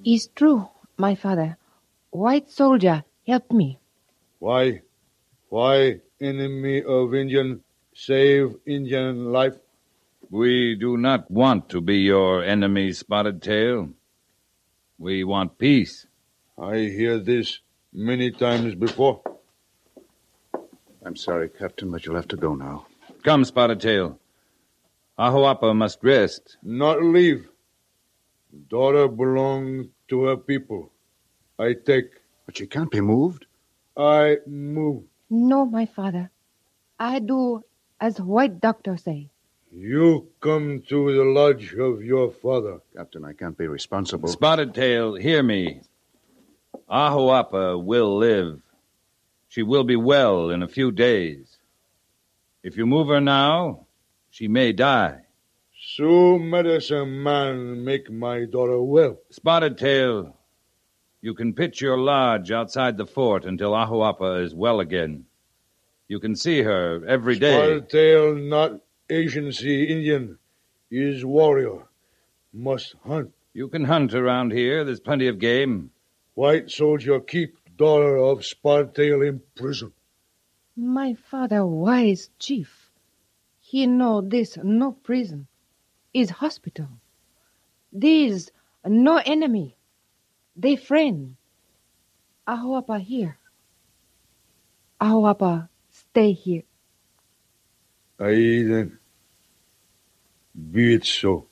It's true, my father. White soldier, help me. Why? Why enemy of Indian save Indian life? We do not want to be your enemy, Spotted Tail. We want peace. I hear this many times before. I'm sorry, Captain, but you'll have to go now. Come, Spotted Tail. Ahuapa must rest. Not leave. Daughter belongs to her people. I take. But she can't be moved. I move. No, my father. I do as white doctor say. You come to the lodge of your father. Captain, I can't be responsible. Spotted Tail, hear me. Ahuapa will live. She will be well in a few days. If you move her now, she may die. So medicine man make my daughter well. Spotted Tail, you can pitch your lodge outside the fort until Ahuapa is well again. You can see her every day. Spotted Tail not Asian Sea Indian. Is warrior. Must hunt. You can hunt around here. There's plenty of game. White soldier keep daughter of Spotted Tail in prison. My father wise chief. He know this no prison. Is hospital. This no enemy. They friend. Ahuapa here. Ahuapa stay here. Aye then. Be it so.